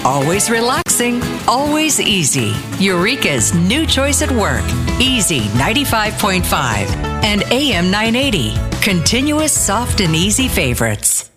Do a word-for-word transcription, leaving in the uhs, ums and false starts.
Always relaxing, always easy. Eureka's new choice at work. Easy ninety-five point five and A M nine eighty. Continuous soft and easy favorites.